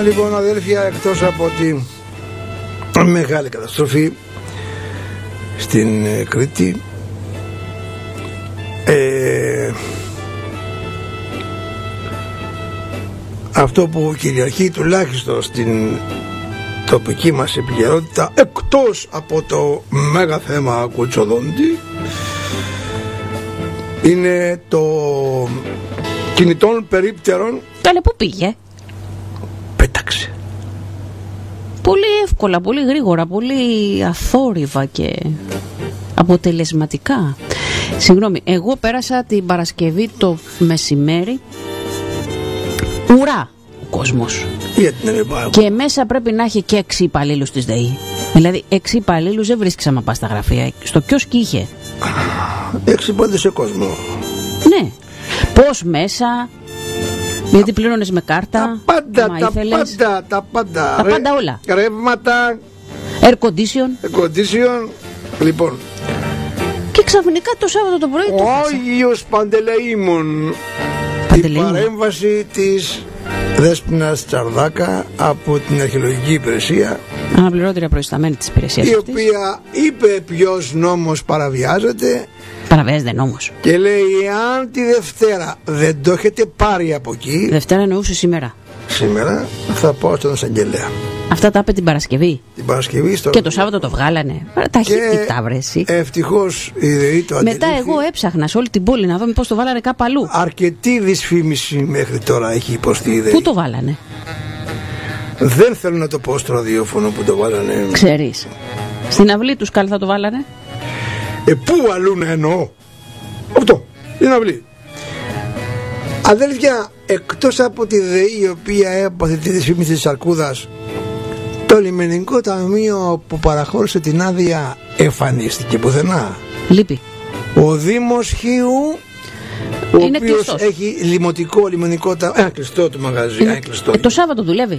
Λοιπόν, αδέλφια, εκτός από τη μεγάλη καταστροφή στην Κρήτη, αυτό που κυριαρχεί τουλάχιστον στην τοπική μας επικαιρότητα, εκτός από το μέγα θέμα Κουτσοδόντη, είναι το κινητών περίπτερων. Καλέ, πού πήγε? Πέταξε. Πολύ εύκολα, πολύ γρήγορα, πολύ αθόρυβα και αποτελεσματικά. Συγγνώμη, εγώ πέρασα την Παρασκευή το μεσημέρι. Ουρά ο κόσμος. Και μέσα πρέπει να έχει και 6 υπαλλήλους της ΔΕΗ. Δηλαδή 6 υπαλλήλους δεν βρίσκεις άμα πας στα γραφεία. Στο κιόσκι είχε 6 πόντες σε κόσμο. Ναι. Πώς μέσα? Γιατί πλήρωνες με κάρτα? Τα πάντα όλα. Ρεύματα, air condition. Λοιπόν. Και ξαφνικά το Σάββατο το πρωί ο Άγιος Παντελεήμων. Η παρέμβαση της Δέσποινας Τσαρδάκα από την Αρχαιολογική Υπηρεσία, αναπληρώτρια προϊσταμένη της υπηρεσίας, η οποία είπε ποιος νόμος παραβιάζεται. Παραβιάζεται νόμος. Και λέει, εάν τη Δευτέρα δεν το έχετε πάρει από εκεί. Δευτέρα εννοούσε σήμερα. Σήμερα θα πάω στον εισαγγελέα. Αυτά τα είπε την Παρασκευή. Την Παρασκευή στο... Και το Σάββατο το βγάλανε. Ταχύτητα, βρέσει. Ευτυχώς η ΔΕΗ το αντιλήφθη. Μετά εγώ έψαχνα σε όλη την πόλη να δω μήπως το βάλανε κάπου αλλού. Αρκετή δυσφήμιση μέχρι τώρα έχει υποστεί η ΔΕΗ. Πού το βάλανε? Δεν θέλω να το πω στο ραδιόφωνο που το βάλανε. Ξέρεις, στην αυλή τους καλή θα το βάλανε. Πού αλλού να εννοώ? Αυτό, την αυλή. Αδέλφια, εκτός από τη ΔΕΗ, η οποία έπαθε τη δυσφήμιση της Αρκούδας, το λιμενικό ταμείο που παραχώρησε την άδεια εμφανίστηκε πουθενά. Λείπει. Ο Δήμος Χίου, ο οποίος έχει λιμενικό ταμείο, κλειστό το μαγαζί. Το Σάββατο δουλεύει.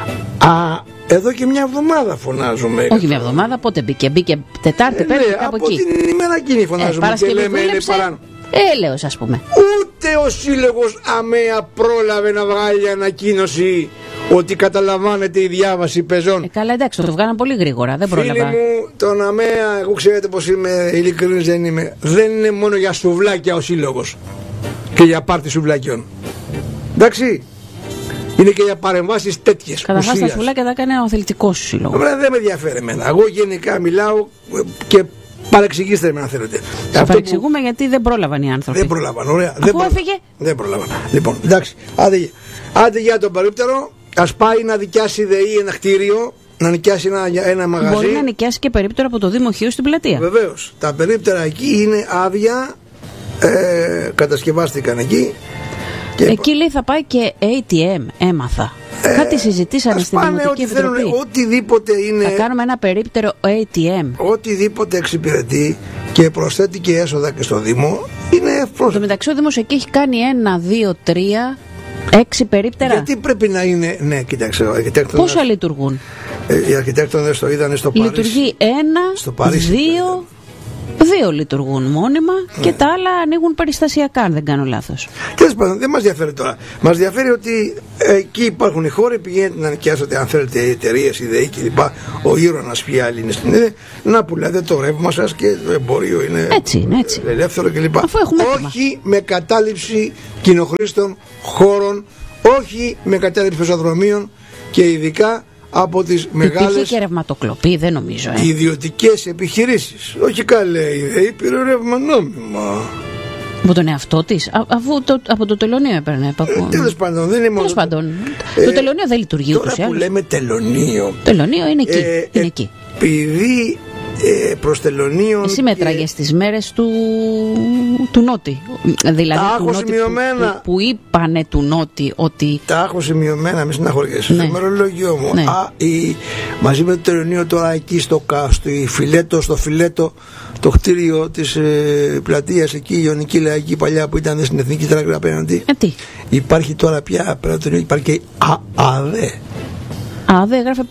Εδώ και μια εβδομάδα φωνάζουμε. Όχι μια εβδομάδα, πότε μπήκε Τετάρτη, Πέμπτη, κάπου εκεί. Από την ημέρα εκείνη φωνάζουμε και λέμε είναι παράνομο. Έλεος, ας πούμε. Ούτε ο Σύλλογος ΑΜΕΑ πρόλαβε να βγάλει ανακοίνωση ότι καταλαμβάνεται η διάβαση πεζών. Καλά, εντάξει, το βγάλαν πολύ γρήγορα, δεν πρόλαβα. Φίλοι μου, τον ΑΜΕΑ, εγώ ξέρετε πως είμαι, ειλικρινής δεν είμαι. Δεν είναι μόνο για σουβλάκια ο Σύλλογος και για πάρτι σουβλάκιων. Εντάξει. Είναι και για παρεμβάσεις τέτοιες. Καταρχάς τα σουβλάκια τα κάνει ο αθλητικός σύλλογος. Δεν με ενδιαφέρει εμένα. Εγώ γενικά μιλάω και παρεξηγήστε με αν θέλετε. Θα παρεξηγούμε γιατί δεν πρόλαβαν οι άνθρωποι. Δεν πρόλαβαν, ωραία. Αφού έφυγε. Δεν πρόλαβαν. Λοιπόν, εντάξει, άντε για τον περίπτερο, ας πάει να δικιάσει η ΔΕΗ ένα κτίριο, να νοικιάσει ένα μαγαζί. Μπορεί να νοικιάσει και περίπτερο από το Δήμο Χίου στην πλατεία. Βεβαίως. Τα περίπτερα εκεί είναι άδεια, κατασκευάστηκαν εκεί. Εκεί λέει θα πάει και ATM, έμαθα. Κάτι συζητήσαμε στην Δημοτική Επιτροπή. Οτιδήποτε είναι. Θα κάνουμε ένα περίπτερο ATM. Οτιδήποτε εξυπηρετεί και προσθέτει και έσοδα και στο Δήμο είναι ευπρόσδεκτο. Στο μεταξύ ο Δήμος εκεί έχει κάνει 1, 2, 3, 6 περίπτερα. Γιατί πρέπει να είναι. Ναι, κοιτάξτε. Πόσα λειτουργούν? Οι αρχιτέκτονες το είδανε στο Παρίσι. Λειτουργεί 1, 2. 2 λειτουργούν μόνιμα και τα άλλα ανοίγουν περιστασιακά, αν δεν κάνω λάθος. Τέλος πάντων, δεν μας διαφέρει τώρα. Μας διαφέρει ότι εκεί υπάρχουν οι χώροι, πηγαίνετε να νοικιάσετε, αν θέλετε, οι εταιρείες, η ΔΕΗ κλπ. Ο Ήρωνας πια άλλη είναι στην ΕΔΕ, να πουλάτε το ρεύμα σας και το εμπόριο είναι έτσι. Ελεύθερο κλπ. Αφού έχουμε όχι με κατάληψη κοινοχρήστων χώρων, όχι με κατάληψη πεζοδρομίων και ειδικά από τις μεγάλες. Υπήρχε και ρευματοκλοπή, δεν νομίζω. Ιδιωτικές επιχειρήσεις. Όχι καλέ, η πήρε ρεύμα νόμιμα. Από τον εαυτό της, αφού από το τελωνίο έπαιρνε. Τέλος πάντων, δεν είναι μόνο. Τέλος πάντων. Το τελωνίο δεν λειτουργεί ούτως ή άλλως. Τώρα που λέμε τελωνίο. Τελωνίο είναι εκεί. Είναι εκεί. Επειδή προς τελωνίων. Εσύ μέτραγες τις μέρες του Νότι. Δηλαδή τα του Νότι που είπανε του Νότι ότι. Τα έχω σημειωμένα, μη συναχωριέσαι. Στο ημερολόγιο μου. Ναι. Μαζί με το τελωνίο τώρα εκεί στο Φιλέτο, το κτίριο της πλατείας εκεί, η Ιωνική Λαϊκή παλιά που ήταν στην Εθνική Τράκρα απέναντι. Τι. Υπάρχει τώρα πια πέρα το υπάρχει και ΑΔΕ. ΑΔΕ έγραφε πάντα.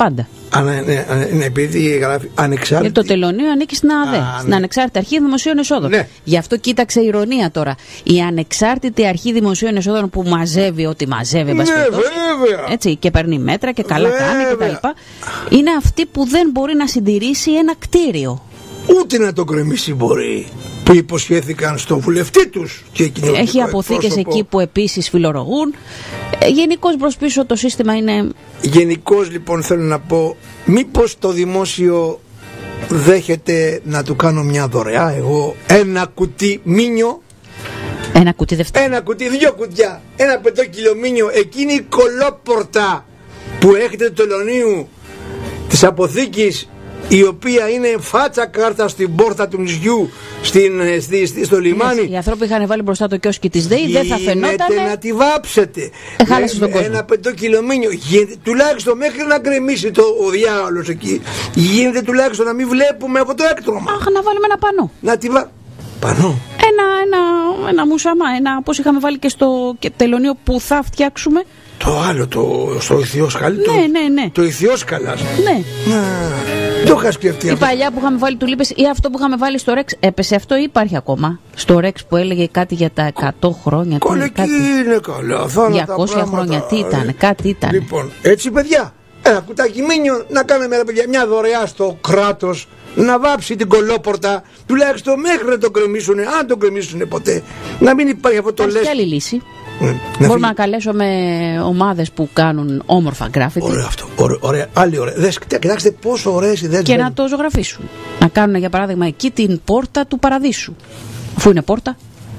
επειδή γράφει ανεξάρτητη. Το τελωνείο ανήκει στην ΑΔΕ, στην Ανεξάρτητη Αρχή Δημοσίων Εσόδων. Ναι. Γι' αυτό κοίταξε ηρωνία τώρα. Η Ανεξάρτητη Αρχή Δημοσίων Εσόδων που μαζεύει ό,τι μαζεύει, έτσι, και παίρνει μέτρα και καλά κάνει κτλ. Είναι αυτή που δεν μπορεί να συντηρήσει ένα κτίριο. Ούτε να το γκρεμίσει μπορεί. Που υποσχέθηκαν στο βουλευτή τους. Έχει αποθήκες εκεί που επίσης φιλορρογούν. Γενικώς προς πίσω το σύστημα είναι. Γενικώς λοιπόν θέλω να πω, μήπως το δημόσιο δέχεται να του κάνω μια δωρεά εγώ ένα κουτί μίνιο. Ένα κουτί δευτέρα. Ένα κουτί, 2 κουτιά. Ένα 5 κιλο μίνιο. Εκείνη η κολόπορτα που έχετε του τελωνίου της αποθήκης, η οποία είναι φάτσα κάρτα στην πόρτα του νησιού, στο λιμάνι. Οι άνθρωποι είχαν βάλει μπροστά το κιόσκι της ΔΕΗ, δεν θα φαινόταν. Να τη βάψετε. Χάλασε τον κόσμο. Ένα 5 κιλο μίνιο. Τουλάχιστον μέχρι να γκρεμίσει ο διάολος εκεί. Γίνεται τουλάχιστον να μην βλέπουμε από το έκτρωμα. Αχ, να βάλουμε ένα πανό. Να τη πανό. Ένα μουσαμά, όπως είχαμε βάλει και στο τελωνείο που θα φτιάξουμε. Το άλλο, στο ηθιόσκαλ. Ναι. Το ηθιόσκαλας. Ναι. Το είχα σκεφτεί. Η παλιά που είχαμε βάλει τουλίπες ή αυτό που είχαμε βάλει στο Ρεξ. Έπεσε αυτό ή υπάρχει ακόμα? Στο Ρεξ που έλεγε κάτι για τα 100 χρόνια. Κολεκή είναι καλά. 200 χρόνια. Τι ήταν, κάτι ήταν. Λοιπόν, έτσι παιδιά, ένα κουτάκι μίνιο να κάνουμε μια δωρεά στο κράτος. Να βάψει την κολόπορτα, τουλάχιστον μέχρι να το κρεμίσουν, αν το κρεμίσουν ποτέ. Να μην υπάρχει αυτό το λες. Υπάρχει άλλη λύση. Μπορούμε να καλέσουμε ομάδες που κάνουν όμορφα γκράφιτι. Ωραίο αυτό. Ωραία. Άλλη ωραία. Κοιτάξτε πόσο ωραίες ιδέες. Και να το ζωγραφίσουν. Να κάνουν για παράδειγμα εκεί την πόρτα του παραδείσου. Αφού είναι πόρτα.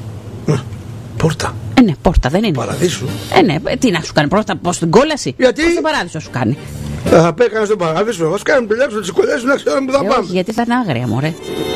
Πόρτα. Ναι, πόρτα δεν είναι. Παραδείσου. Ναι, τι να σου κάνει πρώτα, πώς την κόλαση. Γιατί? Πώς την παράδεισο σου κάνει. Θα πέκανα στον παράδεισο. Ας κάνουμε τουλάχιστον τις κολλές να ξέρουμε που θα πάμε. Όχι, γιατί θα είναι άγρια, μωρέ.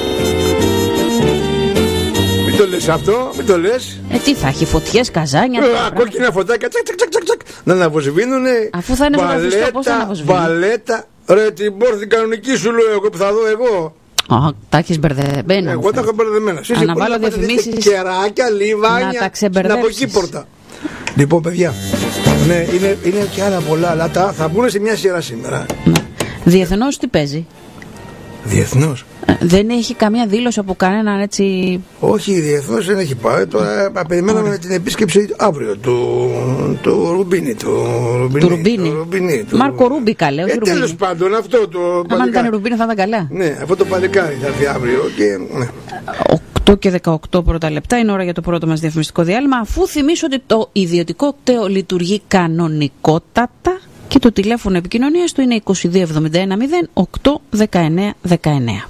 Μην το λες αυτό, μην το λες. Τι θα έχει, φωτιές, καζάνια. Κόκκινα φωτάκια, τσακ. Να αναβοσβήνουνε. Αφού θα είναι ζωγραφιστό, πώς θα αναβοσβήνει. Μπαλέτα. Ρε την πόρτη κανονική σου λέω εγώ που θα δω εγώ. Τα έχεις μπερδεμένα. Εγώ τα έχω μπερδεμένα. Αναβάλω διαφημίσεις. Κεράκια, λιβάνια. Να τα ξεμπερδέψεις. Από εκεί πόρτα. Λοιπόν, παιδιά, ναι, είναι και άλλα πολλά, αλλά θα μπουν σε μια σειρά σήμερα. Διεθνώς τι παίζει? Διεθνώς. Δεν έχει καμία δήλωση από κανέναν έτσι. Όχι, διεθνώς δεν έχει πάει. Τώρα περιμέναμε την επίσκεψη αύριο του Ρουμπίνη. Του Ρουμπίνη. Μάρκο Ρούμπικα, λέω. Τέλος πάντων, αυτό το. Αν ήταν Ρουμπίνη θα ήταν καλά. Ναι, αυτό το παλικάρι θα έρθει αύριο. 8 και 18 πρώτα λεπτά είναι ώρα για το πρώτο μας διαφημιστικό διάλειμμα. Αφού θυμίσω ότι το ιδιωτικό κτέο λειτουργεί κανονικότατα και το τηλέφωνο επικοινωνίας του είναι 2271 08 19 19.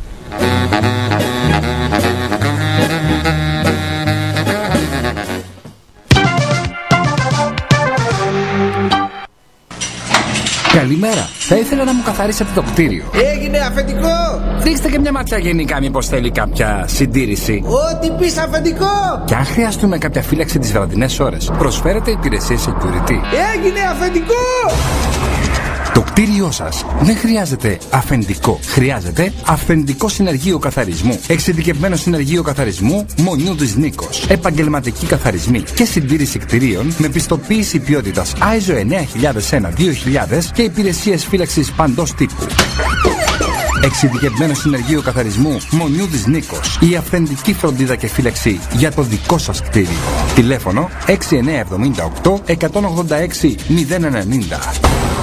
Καλημέρα. Θα ήθελα να μου καθαρίσετε το κτίριο. Έγινε αφεντικό. Ρίξτε και μια ματιά γενικά, μήπως θέλει κάποια συντήρηση. Ό,τι πεις αφεντικό. Και αν χρειαστούμε κάποια φύλαξη τις βραδινές ώρες, προσφέρετε υπηρεσίες security. Έγινε αφεντικό. Το κτίριό σας δεν χρειάζεται αφεντικό. Χρειάζεται αφεντικό συνεργείο καθαρισμού. Εξειδικευμένο συνεργείο καθαρισμού Μονιού της Νίκος. Επαγγελματική καθαρισμοί και συντήρηση κτιρίων με πιστοποίηση ποιότητας ISO 9001-2000 και υπηρεσίες φύλαξης παντός τύπου. Εξειδικευμένο συνεργείο καθαρισμού Μονιού της Νίκος. Η αυθεντική φροντίδα και φύλαξη για το δικό σας κτίριο. Τηλέφωνο 6978 186 090.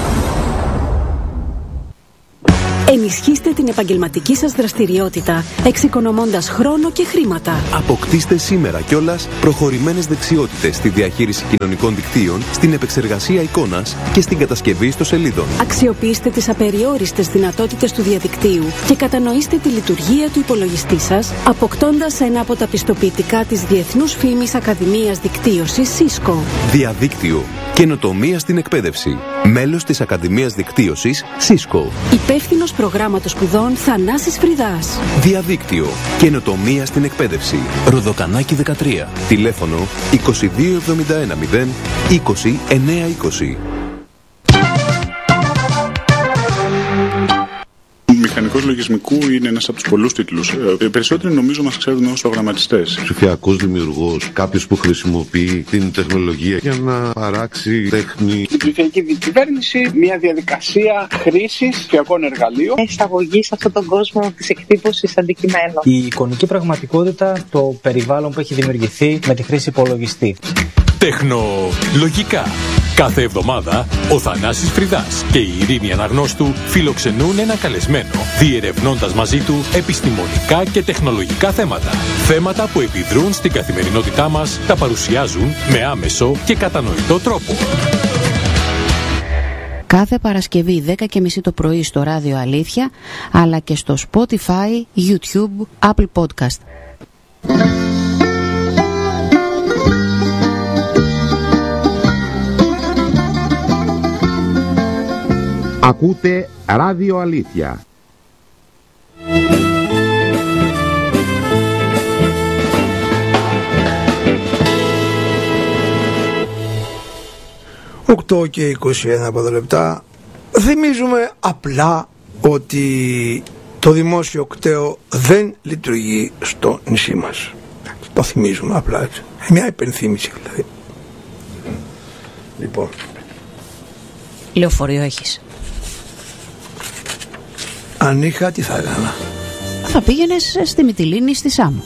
Ενισχύστε την επαγγελματική σας δραστηριότητα, εξοικονομώντας χρόνο και χρήματα. Αποκτήστε σήμερα κιόλας προχωρημένες δεξιότητες στη διαχείριση κοινωνικών δικτύων, στην επεξεργασία εικόνας και στην κατασκευή ιστοσελίδων. Αξιοποιήστε τις απεριόριστες δυνατότητες του διαδικτύου και κατανοήστε τη λειτουργία του υπολογιστή σας, αποκτώντας ένα από τα πιστοποιητικά της Διεθνούς Φήμης Ακαδημίας Δικτύωσης Cisco. Διαδίκτυο. Καινοτομία στην εκπαίδευση. Μέλος της Ακαδημίας Δικτύωσης Cisco. Υπεύθυνος προγράμματος σπουδών Θανάσης Φρυδάς. Διαδίκτυο. Καινοτομία στην εκπαίδευση. Ροδοκανάκι 13. Τηλέφωνο 2271 0 20 920. Τεχνικός λογισμικού είναι ένας από τους πολλούς τίτλους. Οι περισσότεροι νομίζω μας ξέρουν ως προγραμματιστές. Ψηφιακός δημιουργός, κάποιος που χρησιμοποιεί την τεχνολογία για να παράξει τέχνη. Η ψηφιακή διακυβέρνηση, μια διαδικασία χρήσης ψηφιακών εργαλείων. Εισαγωγή σε αυτόν τον κόσμο της εκτύπωσης αντικειμένων. Η εικονική πραγματικότητα, το περιβάλλον που έχει δημιουργηθεί με τη χρήση υπολογιστή. Τεχνολογικά. Κάθε εβδομάδα ο Θανάσης Φρυδάς και η Ειρήνη Αναγνώστου φιλοξενούν ένα καλεσμένο, διερευνώντας μαζί του επιστημονικά και τεχνολογικά θέματα. Θέματα που επιδρούν στην καθημερινότητά μας, τα παρουσιάζουν με άμεσο και κατανοητό τρόπο. Κάθε Παρασκευή 10:30 το πρωί στο Ράδιο Αλήθεια, αλλά και στο Spotify, YouTube, Apple Podcast. Ακούτε Ράδιο Αλήθεια. «8 και 21 από λεπτά». Θυμίζουμε απλά ότι το δημόσιο κτέο δεν λειτουργεί στο νησί μας. Το θυμίζουμε απλά έτσι. Μια υπενθύμηση δηλαδή. Λοιπόν, λεωφορείο έχεις? Αν είχα, τι θα έκανα? Θα πήγαινες στη Μυτιλήνη, στη Σάμο.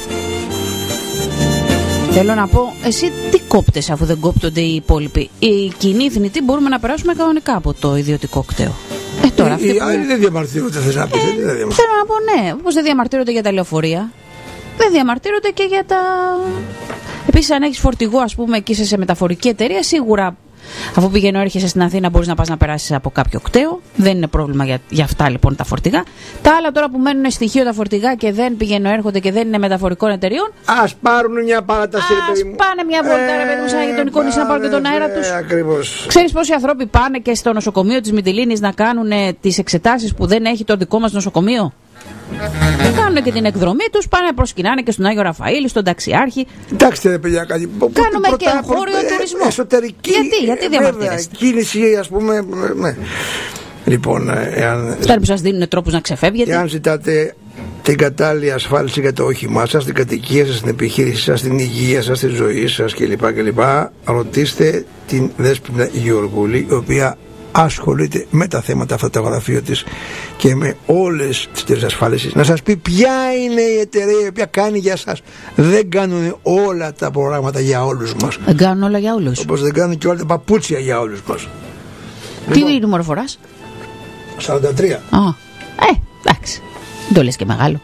Θέλω να πω, εσύ τι κόπτες αφού δεν κόπτονται οι υπόλοιποι? Οι κοινοί θνητοί μπορούμε να περάσουμε κανονικά από το ιδιωτικό κτέο. Τώρα οι άλλοι δεν διαμαρτύρονται, θες να πεις? Θέλω να πω, ναι, όπως δεν διαμαρτύρονται για τα λεωφορεία, δεν διαμαρτύρονται και για τα... Επίσης, αν έχεις φορτηγό, ας πούμε, και είσαι σε μεταφορική εταιρεία, σίγουρα αφού πηγαίνω έρχεσαι στην Αθήνα μπορείς να πας να περάσεις από κάποιο κτέο. Δεν είναι πρόβλημα για αυτά λοιπόν τα φορτηγά. Τα άλλα τώρα που μένουν στοιχείο τα φορτηγά και δεν πηγαίνω έρχονται και δεν είναι μεταφορικών εταιριών, ας πάρουν μια παράταση. Ας πάνε μια βόλτα, ρε παιδί μου, σαν γειτονικό νησί, να πάρουν και τον αέρα τους. Ακριβώς. Ξέρεις πόσοι άνθρωποι πάνε και στο νοσοκομείο της Μυτιλήνης να κάνουν τις εξετάσεις που δεν έχει το δικό μας νοσοκομείο? Κάνουν και την εκδρομή τους, πάνε να προσκυνάνε και στον Άγιο Ραφαήλ, στον Ταξιάρχη. Κοιτάξτε, ρε παιδιά, κάτι. Κάνουμε και εγχώριο τουρισμό. Εσωτερική. Γιατί διαμαρτύρεστε? Κίνηση, ας πούμε. Ναι. Λοιπόν, εάν. Φτάνει που σας δίνουν τρόπους να ξεφεύγετε. Εάν ζητάτε την κατάλληλη ασφάλιση για το όχημά σας, την κατοικία σας, την επιχείρηση σας, την υγεία σας, τη ζωή σας κλπ. Ρωτήστε την Δέσποινα Γεωργούλη, η οποία ασχολείται με τα θέματα αυτά το γραφείο της και με όλες τις εταιρείες ασφάλισης, να σας πει ποια είναι η εταιρεία η οποία κάνει για σας. Δεν κάνουν όλα τα προγράμματα για όλους μας. Δεν κάνουν όλα για όλους. Όπως δεν κάνουν και όλα τα παπούτσια για όλους μας. Τι νούμερο φοράς? 43. Εντάξει, δεν το λες και μεγάλο.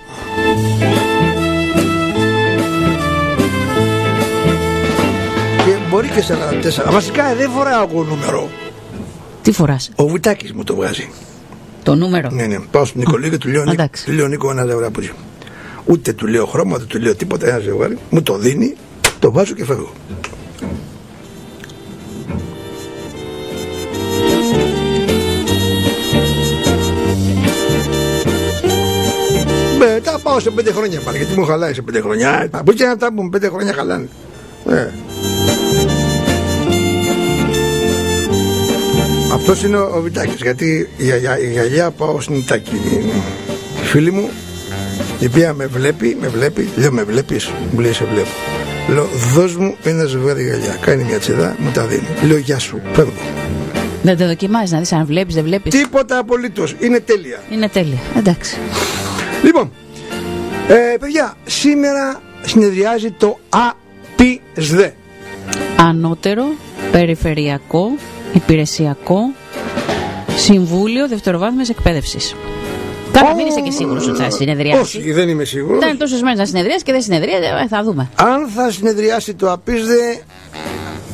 Και μπορεί και 44. Βασικά δεν φοράω εγώ νούμερο. Τι φοράς? Ο Βουτάκης μου το βγάζει. Το νούμερο? Ναι. Πάω στον Νικολή και του λέω Νίκο ένα ζευγάρι πούτσια. Ούτε του λέω χρώμα, ούτε του λέω τίποτα, ένα ζευγάρι. Μου το δίνει, το βάζω και φεύγω. Μετά πάω σε 5 χρόνια πάλι, γιατί μου χαλάει σε 5 χρόνια. Πού και αυτά που 5 χρόνια χαλάνε. Αυτός είναι ο Βιτάκης, γιατί η γιαγιά πάω στην Ιτάκη, φίλη μου, η οποία με βλέπει, λέω με βλέπεις? Μου λέει σε βλέπω. Λέω δώσ' μου ένα ζευγάρι γυαλιά. Κάνει μια τσιδά, μου τα δίνει. Λέω γεια σου, φεύγω. Δεν το δοκιμάζεις να δεις αν βλέπεις, δεν βλέπεις? Τίποτα απολύτως, είναι τέλεια. Είναι τέλεια, εντάξει. Λοιπόν, παιδιά, σήμερα συνεδριάζει το ΑΠΙΣΔ. Ανώτερο Περιφερειακό Υπηρεσιακό Συμβούλιο Δευτεροβάθμιας Εκπαίδευσης. Τώρα μην είσαι και σίγουρος ότι θα συνεδριάσει. Όχι, δεν είμαι σίγουρος. Ήταν τόσες μέρες να συνεδριάσει και δεν συνεδριάζει, θα δούμε. Αν θα συνεδριάσει το ΑΠΙΣΔ,